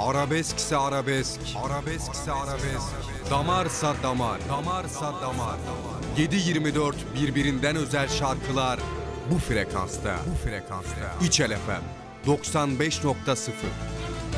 Arabeskse arabesk, arabeskse arabesk. Damarsa damar, damarsa damar. 7/24 birbirinden özel şarkılar bu frekansta, bu frekansta. İçel FM 95.0.